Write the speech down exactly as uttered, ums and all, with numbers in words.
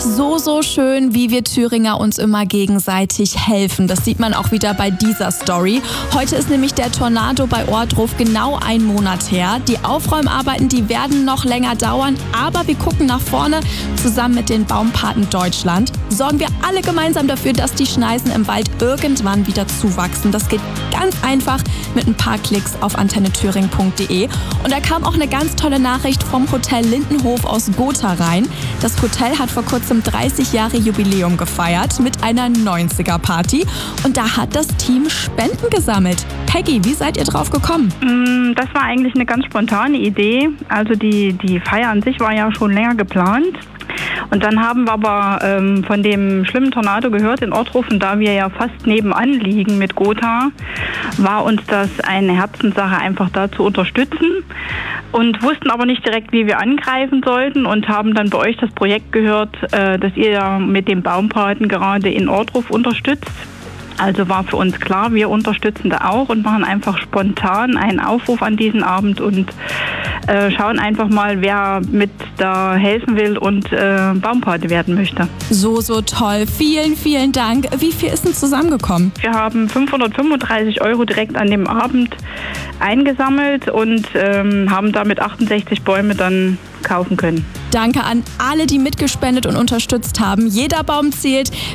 So, so schön, wie wir Thüringer uns immer gegenseitig helfen. Das sieht man auch wieder bei dieser Story. Heute ist nämlich der Tornado bei Ohrdruf genau ein Monat her. Die Aufräumarbeiten, die werden noch länger dauern, aber wir gucken nach vorne. Zusammen mit den Baumpaten Deutschland sorgen wir alle gemeinsam dafür, dass die Schneisen im Wald irgendwann wieder zuwachsen. Das geht ganz einfach mit ein paar Klicks auf antenne thüringen punkt de. Und da kam auch eine ganz tolle Nachricht vom Hotel Lindenhof aus Gotha rein. Das Hotel hat vor kurzem dreißig Jahre Jubiläum gefeiert mit einer neunziger-Party. Und da hat das Team Spenden gesammelt. Peggy, wie seid ihr drauf gekommen? Das war eigentlich eine ganz spontane Idee. Also die, die Feier an sich war ja schon länger geplant. Und dann haben wir aber ähm, von dem schlimmen Tornado gehört in Ohrdruf, und da wir ja fast nebenan liegen mit Gotha, war uns das eine Herzenssache, einfach da zu unterstützen, und wussten aber nicht direkt, wie wir angreifen sollten, und haben dann bei euch das Projekt gehört, äh, dass ihr ja mit dem Baumpaten gerade in Ohrdruf unterstützt. Also war für uns klar, wir unterstützen da auch und machen einfach spontan einen Aufruf an diesen Abend und äh, schauen einfach mal, wer mit da helfen will und äh, Baumpate werden möchte. So, so toll. Vielen, vielen Dank. Wie viel ist denn zusammengekommen? Wir haben fünfhundertfünfunddreißig Euro direkt an dem Abend eingesammelt und ähm, haben damit achtundsechzig Bäume dann kaufen können. Danke an alle, die mitgespendet und unterstützt haben. Jeder Baum zählt.